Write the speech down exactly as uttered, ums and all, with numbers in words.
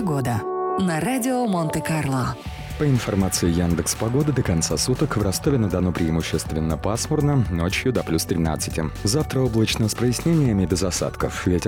Погода на радио Монте-Карло. По информации Яндекс.Погоды, до конца суток в Ростове-на-Дону преимущественно пасмурно, ночью до плюс тринадцати. Завтра облачно с прояснениями без осадков. Ветер